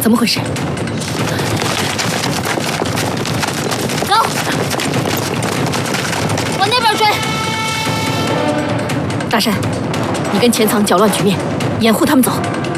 怎么回事？ 走，往那边追。 大山，你跟前仓搅乱局面，掩护他们走。